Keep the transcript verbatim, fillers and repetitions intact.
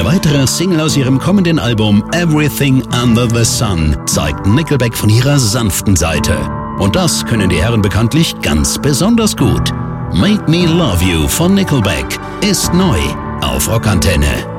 Eine weitere Single aus ihrem kommenden Album Everything Under the Sun zeigt Nickelback von ihrer sanften Seite. Und das können die Herren bekanntlich ganz besonders gut. Make Me Love You von Nickelback ist neu auf Rockantenne.